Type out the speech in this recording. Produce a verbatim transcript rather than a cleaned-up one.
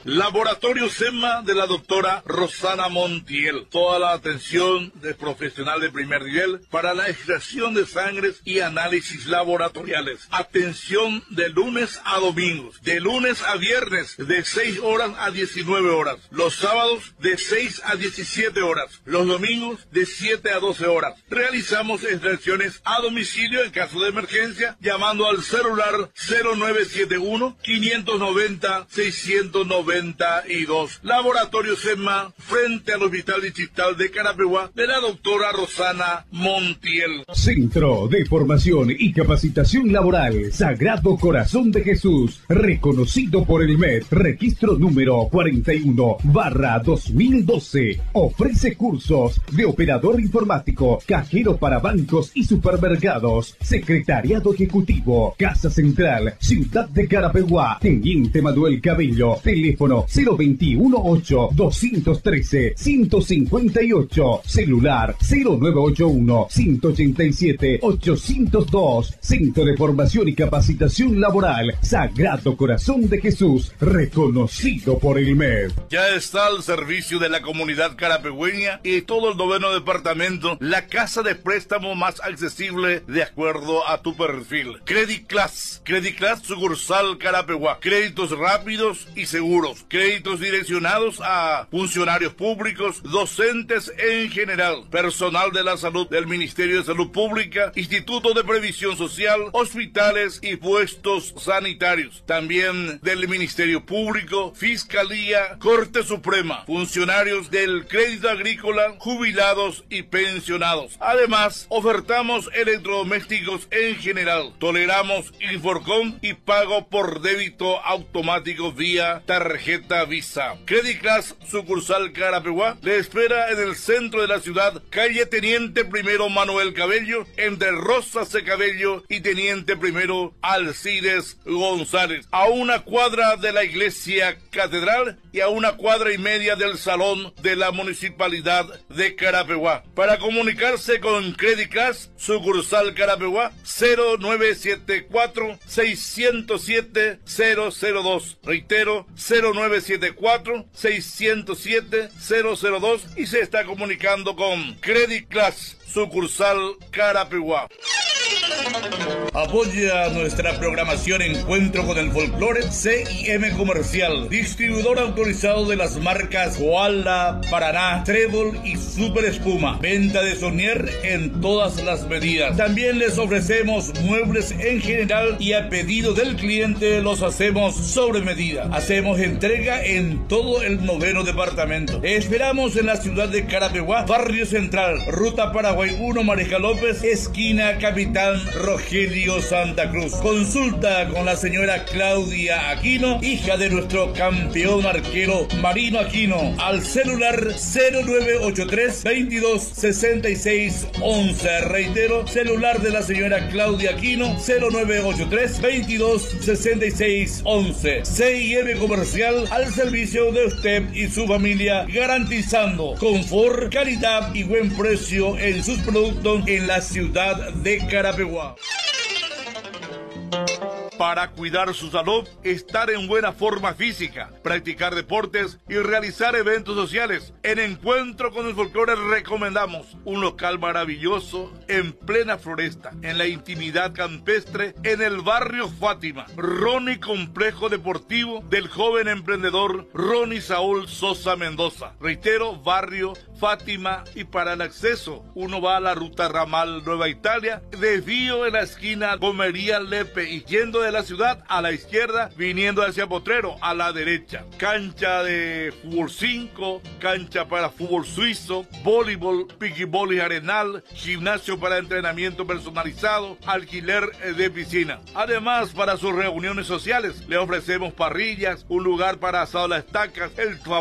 Laboratorio SEMA de la doctora Rosana Montiel. Toda la atención de profesional de primer nivel para la extracción de sangres y análisis laboratoriales. Atención de lunes a domingos, de lunes a viernes de seis horas a diecinueve horas. Los sábados de seis a diecisiete horas. Los domingos de siete a doce horas. Realizamos extracciones a domicilio en caso de emergencia llamando al celular cero nueve siete uno, quinientos noventa, seiscientos noventa y dos. Laboratorio SEMA frente al Hospital Distrital de Carapeguá de la doctora Rosana Montiel. Centro de Formación y Capacitación Laboral Sagrado Corazón de Jesús, reconocido por el I M E D, registro número cuarenta y uno barra dos mil doce. Ofrece cursos de operador informático, cajero para bancos y supermercados, secretariado ejecutivo, Casa Central, Ciudad de Carapeguá, Teniente Manuel Cabello, teléfono cero veintiuno ocho, doscientos trece, ciento cincuenta y ocho, celular cero nueve ocho uno, ciento ochenta y siete, ochocientos dos, Centro de Formación y Capacitación Laboral Sagrado Corazón de Jesús, reconocido por el I M E D. Ya está al servicio de la comunidad carapegüeña y todo el noveno departamento, la casa de préstamo más accesible de acuerdo a tu perfil. Credit Class, Credit Class sucursal Carapeguá. Créditos rápidos y seguros. Créditos direccionados a funcionarios públicos, docentes en general, personal de la salud del Ministerio de Salud Pública, Instituto de Previsión Social, hospitales y puestos sanitarios. También del Ministerio Público, Fiscalía, Corte Suprema, funcionarios del crédito agrícola, jubilados y pensionados. Además, ofertamos electrodomésticos en general. Toleramos Inforcom y pago por débito automático vía tarjeta Visa. Credit Class sucursal Carapeguá le espera en el centro de la ciudad, calle Teniente Primero Manuel Cabello, entre Rosas de Cabello y Teniente Primero Alcides González, a una cuadra de la iglesia catedral y a una cuadra y media del salón de la municipalidad de Carapeguá. Para comunicarse con Credit Class sucursal Carapeguá, cero nueve siete cuatro, seiscientos siete, cero cero dos. Reitero, cero nueve siete cuatro, seiscientos siete, cero cero dos, y se está comunicando con Credit Class sucursal Carapeguá. Apoya nuestra programación Encuentro con el Folclore C I M Comercial, distribuidor autorizado de las marcas Koala, Paraná, Trébol y Super Espuma. Venta de Sonier en todas las medidas. También les ofrecemos muebles en general y a pedido del cliente los hacemos sobre medida. Hacemos entrega en todo el noveno departamento. Esperamos en la ciudad de Carapeguá, Barrio Central, Ruta Paraguay uno, Mariscal López, esquina Capitán Rogelio Santa Cruz. Consulta con la señora Claudia Aquino, hija de nuestro campeón arquero Marino Aquino, al celular cero nueve ocho tres, veintidós, sesenta y seis, once. Reitero, celular de la señora Claudia Aquino, cero nueve ocho tres, veintidós, sesenta y seis, once. C I M Comercial al servicio de usted y su familia, garantizando confort, calidad y buen precio en sus productos en la ciudad de Carapeguá. Para cuidar su salud, estar en buena forma física, practicar deportes y realizar eventos sociales. En Encuentro con el Folclore recomendamos un local maravilloso en plena floresta, en la intimidad campestre, en el barrio Fátima. Ronnie Complejo Deportivo del joven emprendedor Ronnie Saúl Sosa Mendoza. Reitero, barrio Fátima, y para el acceso uno va a la ruta ramal Nueva Italia, desvío en la esquina Comería Lepe y yendo de la ciudad a la izquierda, viniendo hacia Potrero a la derecha. Cancha de fútbol cinco, cancha para fútbol suizo, voleibol, piquibol y arenal, gimnasio para entrenamiento personalizado, alquiler de piscina. Además, para sus reuniones sociales le ofrecemos parrillas, un lugar para asado a las estacas, el